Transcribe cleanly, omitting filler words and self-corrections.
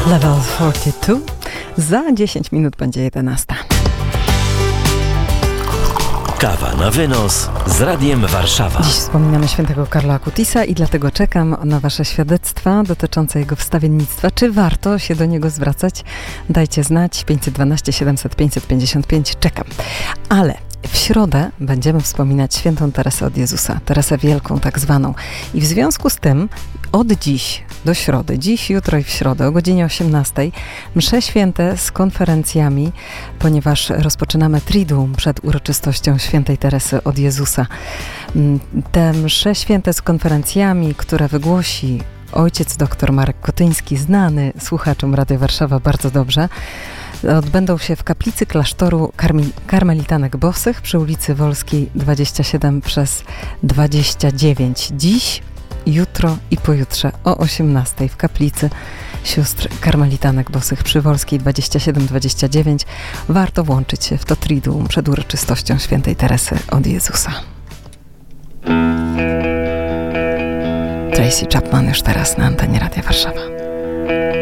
Level 42. Za 10 minut będzie 11. Kawa na wynos z Radiem Warszawa. Dziś wspominamy świętego Karla Akutisa i dlatego czekam na wasze świadectwa dotyczące jego wstawiennictwa. Czy warto się do niego zwracać? Dajcie znać. 512 700 555. Czekam. Ale w środę będziemy wspominać świętą Teresę od Jezusa, Teresę Wielką tak zwaną. I w związku z tym od dziś do środy, dziś, jutro i w środę o godzinie 18 msze święte z konferencjami, ponieważ rozpoczynamy Triduum przed uroczystością świętej Teresy od Jezusa. Te msze święte z konferencjami, które wygłosi ojciec dr Marek Kotyński, znany słuchaczom Radia Warszawa bardzo dobrze, odbędą się w kaplicy klasztoru Karmelitanek Bosych przy ulicy Wolskiej 27 przez 29. Dziś, jutro i pojutrze o 18 w kaplicy sióstr Karmelitanek Bosych przy Wolskiej 27-29. Warto włączyć się w to Triduum przed uroczystością świętej Teresy od Jezusa. Tracy Chapman już teraz na antenie Radia Warszawa.